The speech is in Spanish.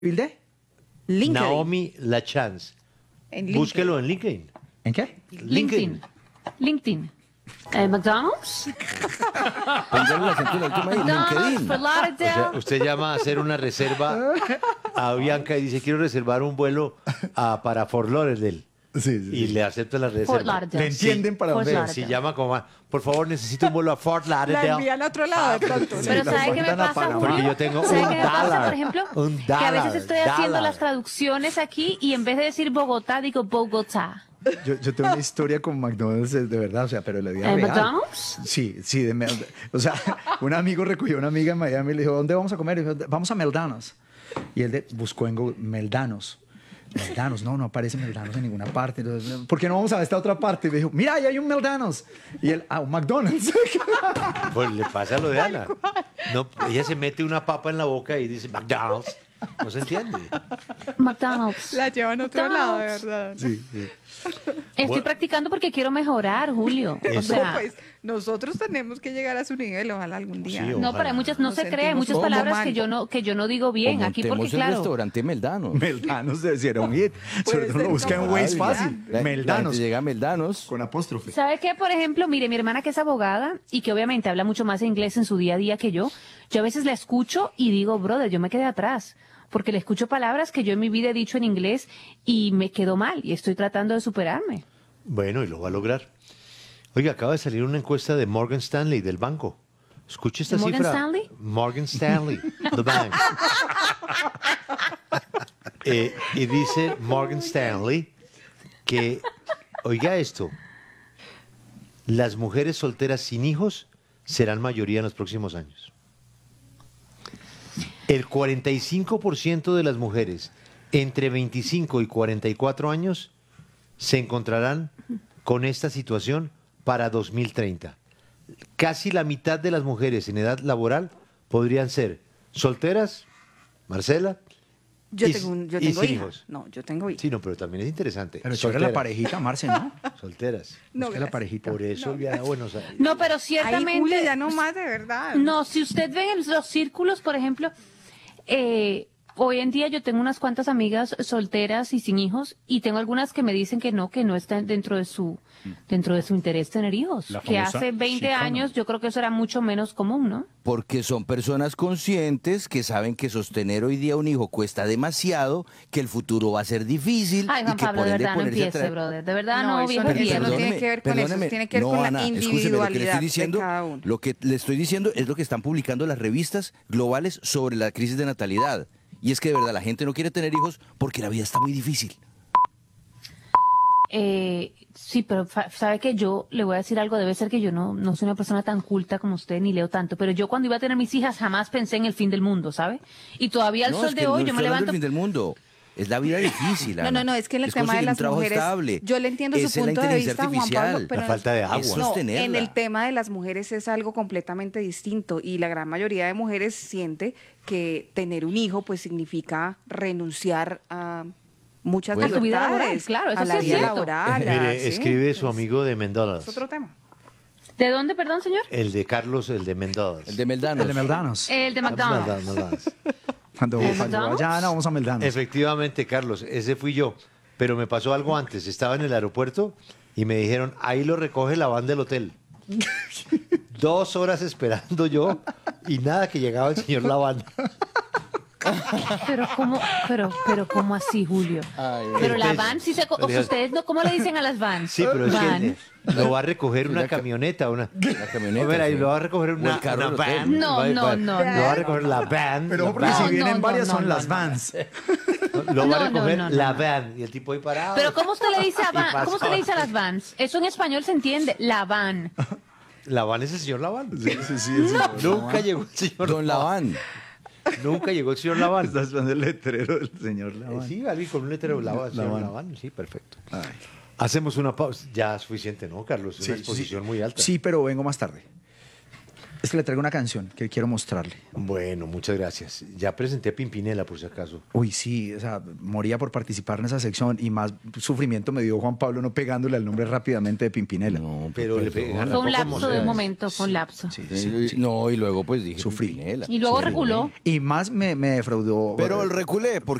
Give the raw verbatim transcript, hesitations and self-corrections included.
¿Wilde? LinkedIn. Naomi Lachance. En LinkedIn. Búsquelo en LinkedIn. ¿En qué? LinkedIn. LinkedIn. Eh, McDonald's. Póngale el acento en la última ahí, McDonald's, LinkedIn. Fort O Lauderdale. sea, usted llama a hacer una reserva a Bianca y dice, quiero reservar un vuelo a, para Fort Lauderdale. Sí, sí. Y le acepta la reserva. Fort Lauderdale. Le entienden para Fort dónde es. Lauderdale. Si llama como, por favor, necesito un vuelo a Fort La Lauderdale. envían a otro lado de pronto. ¿no? Pero la ¿sabe qué me mandan a pasa, Panamá. Julio? Porque yo tengo ¿Sabe un qué me pasa, dólar, por ejemplo? un Que a veces dólar, estoy haciendo dólar. las traducciones aquí y en vez de decir Bogotá, digo Bogotá. Yo, yo tengo una historia con McDonald's de de verdad, o sea, pero la vida ¿Eh, real. McDonald's? Sí, sí. De, Mel- o sea, un amigo recogió a una amiga en Miami y le dijo, ¿dónde vamos a comer? Y dijo, vamos a Meldanos. Y él de- buscó en Google, Meldanos. Meldanos, no, no aparece Meldanos en ninguna parte. Entonces, ¿por qué no vamos a esta otra parte? Y me dijo, mira, ahí hay un Meldanos. Y él, ah, un McDonald's. Pues le pasa lo de Ana. No, ella se mete una papa en la boca y dice McDonald's. No se entiende. McDonald's. La llevan a otro lado, de McDonald's. verdad. Sí, sí. Estoy Bueno. practicando porque quiero mejorar, Julio. O No, sea, pues nosotros tenemos que llegar a su nivel, ojalá algún día. Sí, no, ojalá. pero hay muchas, no Nos se cree, hay sentimos muchas como palabras mal. que yo no, que yo no digo bien O aquí porque montemos el claro. restaurante Meldanos. Meldanos de era un hit. Sobre todo ser lo busca en como Waze grande. fácil. La- la Meldanos. gente llega a Meldanos. Con apóstrofe. ¿Sabe qué? Por ejemplo, mire, mi hermana que es abogada y que obviamente habla mucho más inglés en su día a día que yo, yo a veces la escucho y digo, brother, yo me quedé atrás, porque le escucho palabras que yo en mi vida he dicho en inglés y me quedo mal y estoy tratando de superarme. Bueno, y lo va a lograr. Oiga, acaba de salir una encuesta de Morgan Stanley, del banco. Escuche esta ¿De Morgan cifra. Stanley? Morgan Stanley, the bank. Eh, y dice Morgan Stanley que, oiga esto, las mujeres solteras sin hijos serán mayoría en los próximos años. El cuarenta y cinco por ciento de las mujeres entre veinticinco y cuarenta y cuatro años se encontrarán con esta situación para dos mil treinta. Casi la mitad de las mujeres en edad laboral podrían ser solteras, Marcela, Yo y- tengo, un, yo y tengo sin hija. hijos. No, yo tengo hija. Sí, no, pero también es interesante. Pero chévere la Solteras, parejita, Marce, ¿no? solteras. No, Busca la gracias. parejita. Por eso viaja a Buenos Aires. No, pero Ay, ciertamente... Julia, ya no más, de verdad. No, si usted ve en los círculos, por ejemplo, eh, hoy en día yo tengo unas cuantas amigas solteras y sin hijos y tengo algunas que me dicen que no, que no están dentro de su dentro de su interés tener hijos. La Que famosa hace veinte chicana. años yo creo que eso era mucho menos común, ¿no? Porque son personas conscientes que saben que sostener hoy día un hijo cuesta demasiado, que el futuro va a ser difícil. Ay, y Juan que Pablo, por de ende verdad no ponerse a empiece, traer- brother. De verdad No, no, eso viejo no- Per- eso no viejo. tiene que ver con eso, perdóneme. tiene que ver No, con la Ana, escúcheme, lo que le estoy individualidad de diciendo, cada uno. lo que le estoy diciendo es lo que están publicando las revistas globales sobre la crisis de natalidad. Y es que de verdad la gente no quiere tener hijos porque la vida está muy difícil. Eh, sí, pero fa- sabe que yo le voy a decir algo, debe ser que yo no, no soy una persona tan culta como usted, ni leo tanto, pero yo cuando iba a tener mis hijas jamás pensé en el fin del mundo, ¿sabe? Y todavía al No, sol es de que hoy no yo me estoy hablando levanto... del fin del mundo. Es la vida difícil. No, Ana. no, no, es que en el tema de conseguir un las trabajo mujeres, estable. yo le entiendo su Es en la punto de inteligencia vista, Juan artificial. Pablo, pero La falta de agua. Es no, sostenerla. en el tema de las mujeres es algo completamente distinto y la gran mayoría de mujeres siente que tener un hijo pues significa renunciar a muchas Bueno. A su vida laboral, libertades, claro, eso a la sí es vida cierto. laboral. a- Mire, sí, escribe su es- amigo de Mendoza. Es otro tema. ¿De dónde, perdón, señor? El de Carlos, el de Mendoza. El de Meldanos. El de Meldanos. El de McDonald's. McDonald's. Cuando, ¿El cuando McDonald's? vayan, vamos a Meldanos. Efectivamente, Carlos, ese fui yo. Pero me pasó algo antes. Estaba en el aeropuerto y me dijeron, ahí lo recoge la van del hotel. Dos horas esperando yo y nada que llegaba el señor Laván. Pero cómo, pero, pero cómo así, Julio. Ay, Pero la Entonces, van, sí se, co- le digo- ustedes no, ¿cómo le dicen a las vans? Sí, pero es Van. que eh, lo va a recoger una Una ca- camioneta, una, La camioneta, A ver, ahí sí. lo va a recoger O una, el carro una del hotel. van. No, Va- no, va- no, Lo no. va a recoger la van. Pero la porque van. si No, vienen no, varias no, son no, las no. vans. Lo va No, a no, recoger no, no, la no. van. Y el tipo ahí parado. Pero ¿cómo usted le dice a Y van? pasó. ¿Cómo usted le dice a las vans? Eso en español se entiende, la van. La van es el señor Laván. Sí, sí, sí. sí. Nunca llegó el señor Don Laván. Nunca llegó el señor Laván. Estás esperando el letrero del señor Eh, Laván. Sí, alguien con un letrero de Laván. señor Laván. Laván, sí, perfecto. Ay. Hacemos una pausa. Ya es suficiente, ¿no, Carlos? Es Sí, una exposición sí. muy alta. Sí, pero vengo más tarde. Es que le traigo una canción que quiero mostrarle. Bueno, muchas gracias. Ya presenté a Pimpinela, por si acaso. Uy, sí, o sea, moría por participar en esa sección y más sufrimiento me dio Juan Pablo no pegándole al nombre rápidamente de Pimpinela. No, Pero le pegan Fue un poco lapso de emociones. momento, fue un lapso. Sí, Eh, sí, sí. No, y luego pues dije Sufrí. Pimpinela. Y luego reculó. Y más me, me defraudó. Pero el reculé,